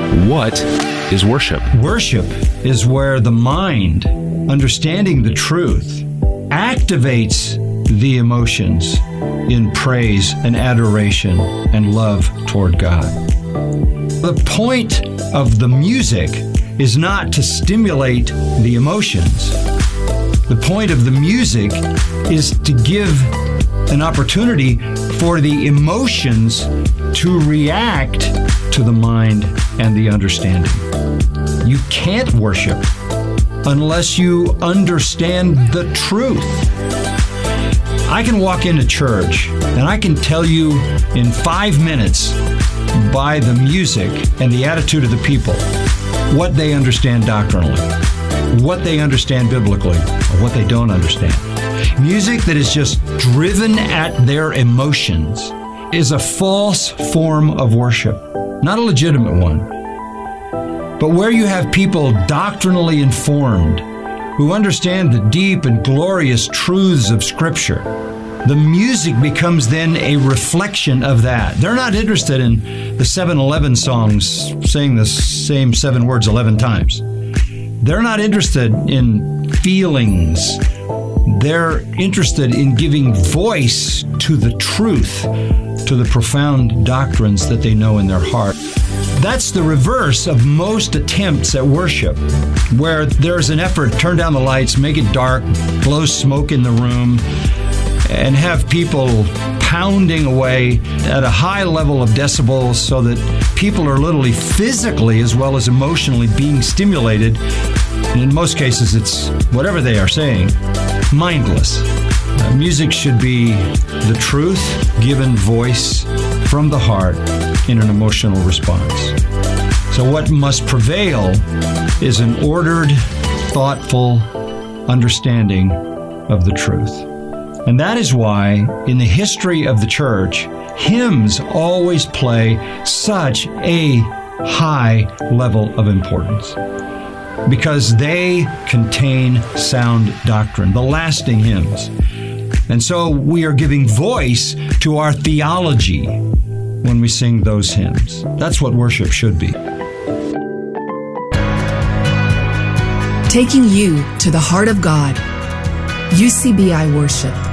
What is worship? Worship is where the mind, understanding the truth, activates the emotions in praise and adoration and love toward God. The point of the music is not to stimulate the emotions. The point of the music is to give an opportunity for the emotions to react to the mind and the understanding. You can't worship unless you understand the truth. I can walk into church and I can tell you in 5 minutes by the music and the attitude of the people what they understand doctrinally, what they understand biblically, or what they don't understand. Music that is just driven at their emotions is a false form of worship, not a legitimate one. But where you have people doctrinally informed who understand the deep and glorious truths of Scripture, the music becomes then a reflection of that. They're not interested in the 7-11 songs saying the same 7 words 11 times. They're not interested in feelings. They're interested in giving voice to the truth, to the profound doctrines that they know in their heart. That's the reverse of most attempts at worship, where there's an effort, turn down the lights, make it dark, blow smoke in the room, and have people pounding away at a high level of decibels so that people are literally physically as well as emotionally being stimulated. And in most cases, it's whatever they are saying, mindless. Music should be the truth given voice from the heart in an emotional response. So what must prevail is an ordered, thoughtful understanding of the truth. And that is why, in the history of the church, hymns always play such a high level of importance, because they contain sound doctrine, the lasting hymns. And so we are giving voice to our theology when we sing those hymns. That's what worship should be. Taking you to the heart of God. UCBI Worship.